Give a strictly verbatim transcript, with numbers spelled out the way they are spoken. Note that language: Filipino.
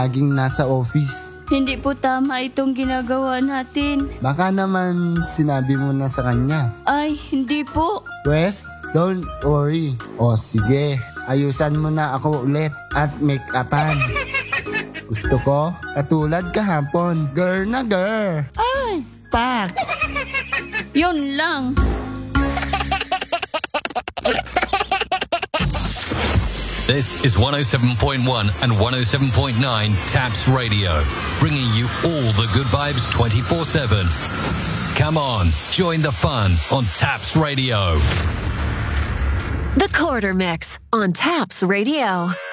laging nasa office. Hindi po tama itong ginagawa natin. Baka naman sinabi mo na sa kanya. Ay, hindi po. Wes, don't worry. O sige, ayusan mo na ako ulit at make-upan. Gusto ko, katulad kahapon. Girl na girl. Ay, pak. Yun lang. This is one oh seven point one and one oh seven point nine Taps Radio, bringing you all the good vibes twenty-four seven. Come on, join the fun on Taps Radio. The Quarter Mix on Taps Radio.